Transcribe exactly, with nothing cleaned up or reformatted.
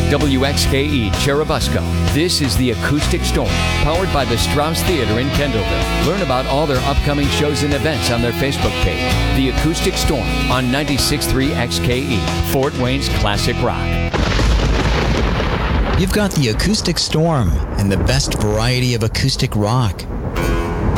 W X K E Cherubusco. This is the Acoustic Storm, powered by the Strauss Theater in Kendallville. Learn about all their upcoming shows and events on their Facebook page. The Acoustic Storm on ninety-six point three X K E, Fort Wayne's classic rock. You've got the Acoustic Storm and the best variety of acoustic rock.